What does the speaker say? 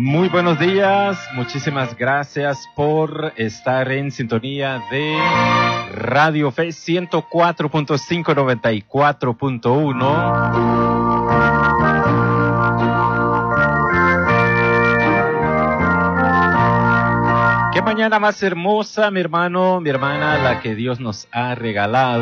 Muy buenos días, muchísimas gracias por estar en sintonía de Radio Fe 104.5, 94.1. Qué mañana más hermosa, mi hermano, mi hermana, la que Dios nos ha regalado.